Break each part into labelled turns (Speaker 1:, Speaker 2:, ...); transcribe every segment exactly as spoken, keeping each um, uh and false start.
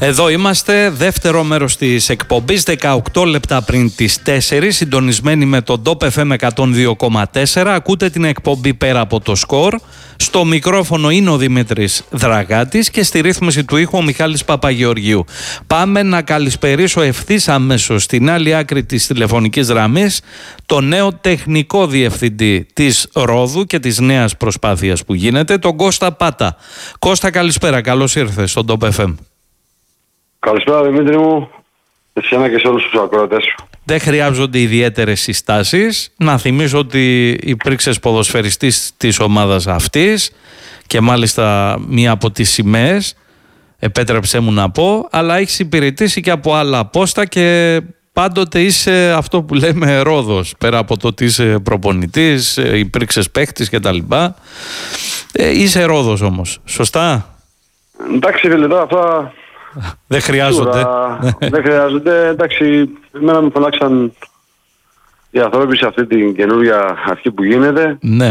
Speaker 1: Εδώ είμαστε, δεύτερο μέρος της εκπομπής, δεκαοκτώ λεπτά πριν τις τέσσερις, συντονισμένοι με τον Top εφ εμ εκατόν δύο κόμμα τέσσερα. Ακούτε την εκπομπή Πέρα από το Σκορ. Στο μικρόφωνο είναι ο Δημήτρης Δραγάτης και στη ρύθμιση του ήχου ο Μιχάλης Παπαγεωργίου. Πάμε να καλησπερίσω ευθύς αμέσως στην άλλη άκρη της τηλεφωνικής γραμμής τον νέο τεχνικό διευθυντή της Ρόδου και της νέας προσπάθειας που γίνεται, τον Κώστα Πάτα. Κώστα, καλησπέρα, καλώς ήρθες στον Top εφ εμ.
Speaker 2: Καλησπέρα Δημήτρη μου, εσένα και σε όλους τους ακροατές σου.
Speaker 1: Δεν χρειάζονται ιδιαίτερες συστάσεις. Να θυμίσω ότι υπήρξες ποδοσφαιριστής της ομάδας αυτής και μάλιστα μία από τις σημαίες, επέτρεψέ μου να πω, αλλά έχεις υπηρετήσει και από άλλα πόστα και πάντοτε είσαι αυτό που λέμε Ρόδος, πέρα από το ότι είσαι προπονητής, υπήρξες παίχτης κτλ. Ε, είσαι Ρόδος όμως, σωστά?
Speaker 2: Εντάξει φίλε, τώρα αυτά...
Speaker 1: Δεν χρειάζονται.
Speaker 2: Σίγουρα, δεν χρειάζονται. Εντάξει, εμένα με φωνάξαν οι ανθρώποι σε αυτή την καινούργια αρχή που γίνεται.
Speaker 1: Ναι.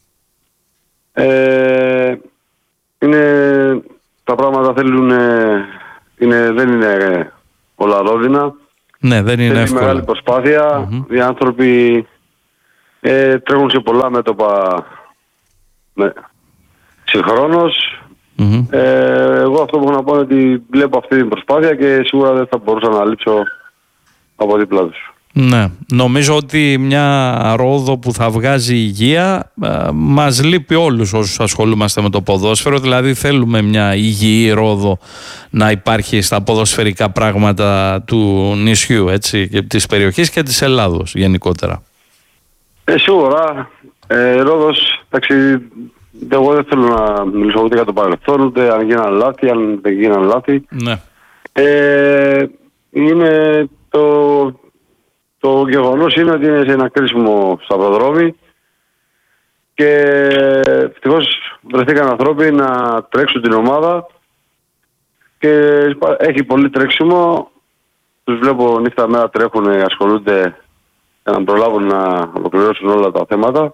Speaker 2: Ε, είναι, τα πράγματα θέλουν, είναι, δεν είναι όλα ρόδινα.
Speaker 1: Ναι, δεν είναι
Speaker 2: Θέλει
Speaker 1: εύκολο.
Speaker 2: μεγάλη προσπάθεια. Mm-hmm. Οι άνθρωποι ε, τρέχουν σε πολλά μέτωπα με, συγχρόνως.
Speaker 1: Mm-hmm.
Speaker 2: Ε, εγώ αυτό που έχω να πω είναι ότι βλέπω αυτή την προσπάθεια και σίγουρα δεν θα μπορούσα να λείψω από δίπλα τους.
Speaker 1: Ναι, νομίζω ότι μια Ρόδο που θα βγάζει υγεία ε, μας λείπει όλους όσους ασχολούμαστε με το ποδόσφαιρο. Δηλαδή θέλουμε μια υγιή Ρόδο να υπάρχει στα ποδοσφαιρικά πράγματα του νησιού, έτσι, και της περιοχής και της Ελλάδος γενικότερα.
Speaker 2: Ε, σίγουρα, ε, Ρόδος, εντάξει, εγώ δεν θέλω να μιλήσω ούτε για το παρελθόν, ούτε αν γίνανε λάθη, αν δεν γίνανε λάθη.
Speaker 1: Ναι.
Speaker 2: Ε, είναι το, το γεγονός είναι ότι είναι σε ένα κρίσιμο σταυροδρόμι και ευτυχώς βρεθήκαν ανθρώποι να τρέξουν την ομάδα και έχει πολύ τρέξιμο. Τους βλέπω νύχτα μέρα τρέχουν, ασχολούνται για να προλάβουν να ολοκληρώσουν όλα τα θέματα.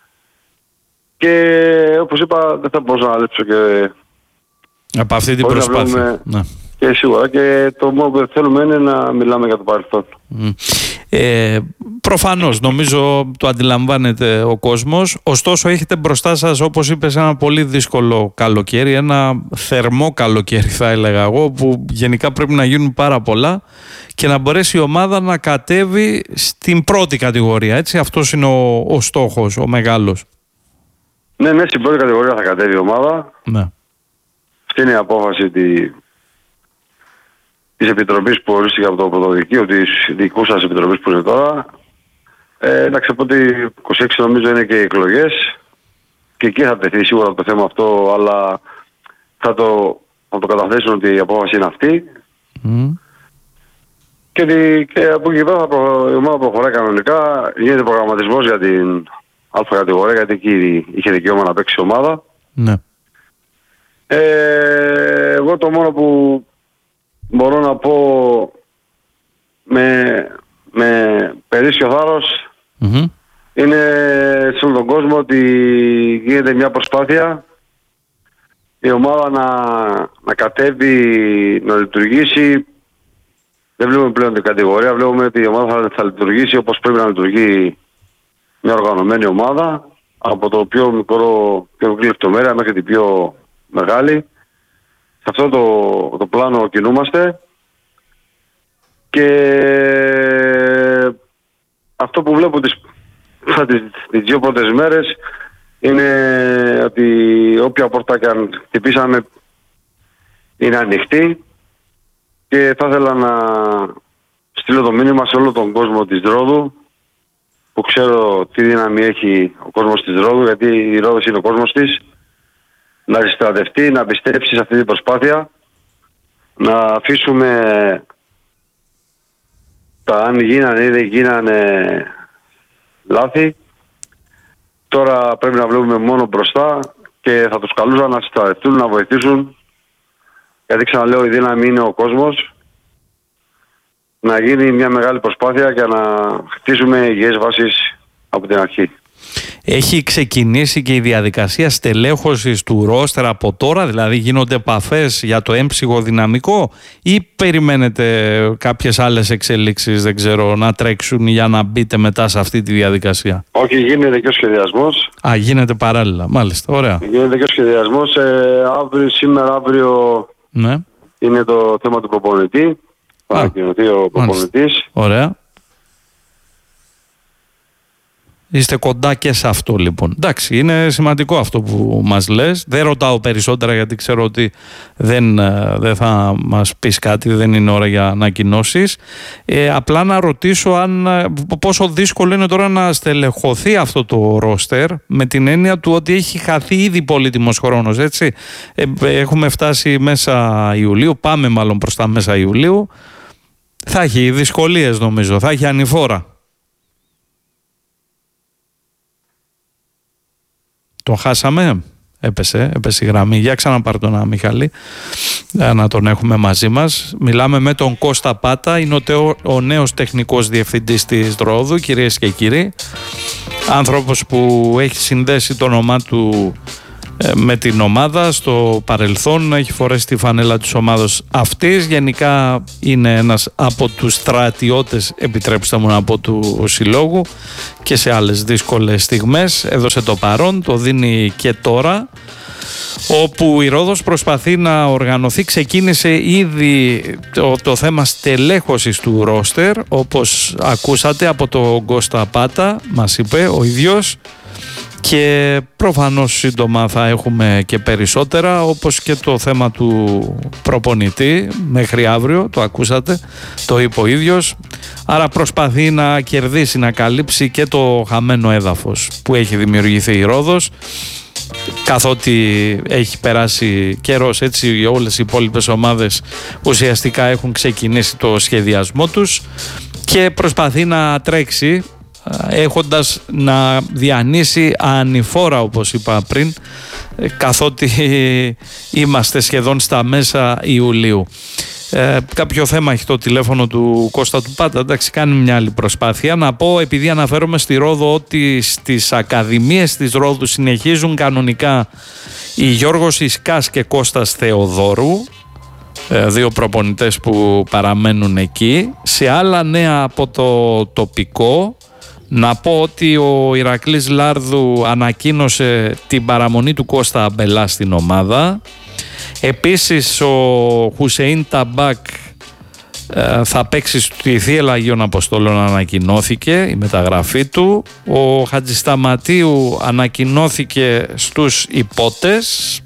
Speaker 2: Και όπως είπα, δεν θα μπορούσα να λείψω και
Speaker 1: από αυτή την προσπάθεια.
Speaker 2: Βλέπουμε...
Speaker 1: Ναι.
Speaker 2: Και σίγουρα. Και το μόνο που θέλουμε είναι να μιλάμε για το παρελθόν.
Speaker 1: Mm. Ε, προφανώς, νομίζω το αντιλαμβάνεται ο κόσμος. Ωστόσο, έχετε μπροστά σας, όπως είπες, ένα πολύ δύσκολο καλοκαίρι. Ένα θερμό καλοκαίρι, θα έλεγα εγώ, που γενικά πρέπει να γίνουν πάρα πολλά και να μπορέσει η ομάδα να κατέβει στην πρώτη κατηγορία. Έτσι, αυτός είναι ο, ο στόχος, ο μεγάλος.
Speaker 2: Ναι, ναι, στην πρώτη κατηγορία θα κατέβει η ομάδα.
Speaker 1: Ναι.
Speaker 2: Αυτή είναι η απόφαση τη, της Επιτροπής που ορίστηκε από το Πρωτοδικείο, της δικού σας Επιτροπής που είναι τώρα. Ε, εντάξει, από ότι είκοσι έξι νομίζω είναι και οι εκλογές και εκεί θα τεθεί σίγουρα το θέμα αυτό, αλλά θα το, θα το καταθέσουν ότι η απόφαση είναι αυτή.
Speaker 1: Mm.
Speaker 2: Και, τη, και από εκεί πέρα προ, η ομάδα προχωράει κανονικά, γίνεται προγραμματισμός για την Α κατηγορία, γιατί εκεί είχε δικαίωμα να παίξει ομάδα.
Speaker 1: Ναι.
Speaker 2: Ε, εγώ το μόνο που μπορώ να πω με, με περίσσιο θάρρος
Speaker 1: Mm-hmm.
Speaker 2: είναι σε όλο τον κόσμο ότι γίνεται μια προσπάθεια η ομάδα να, να κατέβει, να λειτουργήσει. Δεν βλέπουμε πλέον την κατηγορία, βλέπουμε ότι η ομάδα θα, θα λειτουργήσει όπως πρέπει να λειτουργεί μια οργανωμένη ομάδα, από το πιο μικρό, πιο μικρή λεπτομέρεια μέχρι την πιο μεγάλη. Σε αυτό το, το πλάνο κινούμαστε και αυτό που βλέπω τις, τις, τις δύο πρώτες μέρες είναι ότι όποια πόρτα και αν χτυπήσαμε είναι ανοιχτή και θα ήθελα να στείλω το μήνυμα σε όλο τον κόσμο της Ρόδου, που ξέρω τι δύναμη έχει ο κόσμος της Ρόδου, γιατί η Ρόδος είναι ο κόσμος της, να συστρατευτεί, να πιστέψει σε αυτή την προσπάθεια, να αφήσουμε τα αν γίνανε ή δεν γίνανε λάθη. Τώρα πρέπει να βλέπουμε μόνο μπροστά και θα τους καλούσα να συστρατευτούν, να βοηθήσουν, γιατί ξαναλέω η δύναμη είναι ο κόσμος. Να γίνει μια μεγάλη προσπάθεια για να χτίσουμε υγιές βάσεις από την αρχή.
Speaker 1: Έχει ξεκινήσει και η διαδικασία στελέχωσης του ρόστερ από τώρα, δηλαδή γίνονται επαφές για το έμψυχο δυναμικό ή περιμένετε κάποιες άλλες εξελίξεις, δεν ξέρω, να τρέξουν για να μπείτε μετά σε αυτή τη διαδικασία?
Speaker 2: Όχι, γίνεται και ο σχεδιασμός.
Speaker 1: Α, γίνεται παράλληλα, μάλιστα, ωραία.
Speaker 2: Γίνεται και ο σχεδιασμός. Ε, αύριο, σήμερα, αύριο
Speaker 1: ναι.
Speaker 2: είναι το θέμα του προπονητή. Θα ανακοινωθεί ο προπονητής.
Speaker 1: Ωραία. Είστε κοντά και σε αυτό λοιπόν. Εντάξει, είναι σημαντικό αυτό που μας λες. Δεν ρωτάω περισσότερα γιατί ξέρω ότι δεν, δεν θα μας πεις κάτι, δεν είναι ώρα για ανακοινώσεις. Ε, απλά να ρωτήσω αν, πόσο δύσκολο είναι τώρα να στελεχωθεί αυτό το ρόστερ, με την έννοια του ότι έχει χαθεί ήδη πολύτιμος χρόνος, έτσι. Ε, έχουμε φτάσει μέσα Ιουλίου, πάμε μάλλον προς τα μέσα Ιουλίου. Θα έχει δυσκολίες νομίζω, θα έχει ανηφόρα. Το χάσαμε, έπεσε, έπεσε η γραμμή. Για ξαναπάρ' τον ένα Μιχάλη, να τον έχουμε μαζί μας. Μιλάμε με τον Κώστα Πάτα, είναι ο, τεο, ο νέος τεχνικός διευθυντής της Ρόδου, κυρίες και κύριοι. Άνθρωπος που έχει συνδέσει το όνομά του με την ομάδα στο παρελθόν, έχει φορέσει τη φανέλα της ομάδας αυτής. Γενικά είναι ένας από τους στρατιώτες, επιτρέψτε μου να πω, του συλλόγου και σε άλλες δύσκολες στιγμές έδωσε το παρόν, το δίνει και τώρα, όπου η Ρόδος προσπαθεί να οργανωθεί. Ξεκίνησε ήδη το, το θέμα στελέχωσης του ρόστερ, όπως ακούσατε από τον Κώστα Πάτα, μας είπε ο ίδιος, και προφανώς σύντομα θα έχουμε και περισσότερα, όπως και το θέμα του προπονητή μέχρι αύριο, το ακούσατε, το είπε ο ίδιος. Άρα προσπαθεί να κερδίσει, να καλύψει και το χαμένο έδαφος που έχει δημιουργηθεί η Ρόδος, καθότι έχει περάσει καιρός, έτσι όλες οι υπόλοιπες ομάδες ουσιαστικά έχουν ξεκινήσει το σχεδιασμό τους και προσπαθεί να τρέξει, έχοντας να διανύσει ανηφόρα, όπως είπα πριν, καθότι είμαστε σχεδόν στα μέσα Ιουλίου. Ε, κάποιο θέμα έχει το τηλέφωνο του Κώστα του Πάτα, εντάξει, κάνει μια άλλη προσπάθεια. Να πω, επειδή αναφέρομαι στη Ρόδο, ότι στις ακαδημίες της Ρόδου συνεχίζουν κανονικά οι Γιώργος Ισκάς και Κώστας Θεοδόρου, δύο προπονητές που παραμένουν εκεί. Σε άλλα νέα από το τοπικό, να πω ότι ο Ηρακλής Λάρδου ανακοίνωσε την παραμονή του Κώστα Αμπελά στην ομάδα. Επίσης ο Χουσεΐν Ταμπάκ ε, θα παίξει στη Θύελλα Αγίων Αποστόλων, ανακοινώθηκε η μεταγραφή του. Ο Χατζησταματίου ανακοινώθηκε στους υπότες.